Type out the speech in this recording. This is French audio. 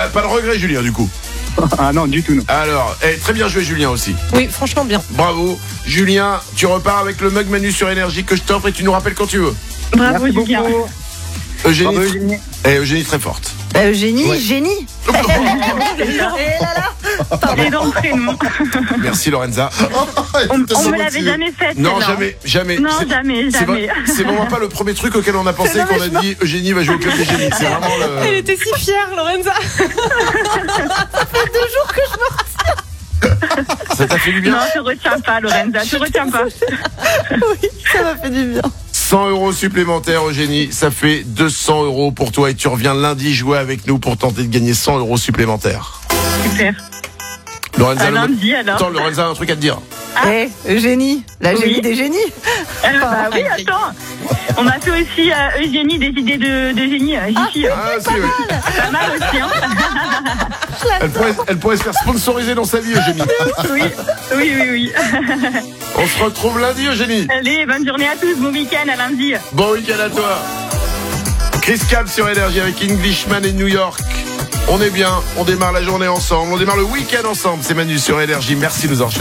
Pas de regret, Julien, du coup. Ah non, du tout, non. Alors, très bien joué, Julien, aussi. Oui, franchement bien. Bravo. Julien, tu repars avec le mug Manu sur Énergie que je t'offre et tu nous rappelles quand tu veux. Bravo, Merci Julien. beaucoup. Eugénie, Bravo, Eugénie. Eugénie très forte. Génie, Ouais. génie. Et là là. Et dans le prénom. Merci, Lorenza. On me l'avait jamais faite. Non, celle-là. jamais. Non, C'est- jamais. C'est vraiment pas le premier truc auquel on a pensé C'est qu'on a dit Eugénie va jouer au club des génies. C'est vraiment Elle le. était si fière, Lorenza. Ça fait 2 jours que je me... Ça t'a fait du Non, bien. je retiens pas, Lorenza. Je retiens pas. Oui, ça m'a fait du bien. 100 € supplémentaires, Eugénie. Ça fait 200 € pour toi et tu reviens lundi jouer avec nous pour tenter de gagner 100 € supplémentaires. Super. Lorenza, À lundi, alors. Attends, Lorenza a un truc à te dire. Eugénie, la génie Oui. des génies. Bah oui, attends. On a fait aussi Eugénie des idées de génie. Jiffy. Ah, si, oui. Pas mal aussi, hein. Elle pourrait se faire sponsoriser dans sa vie, Eugénie. Oui. On se retrouve lundi, Eugénie. Allez, bonne journée à tous. Bon week-end, à lundi. Bon week-end à toi. Chris Cab sur Énergie avec Englishman et New York. On est bien, on démarre la journée ensemble, on démarre le week-end ensemble. C'est Manu sur Énergie. Merci de nous en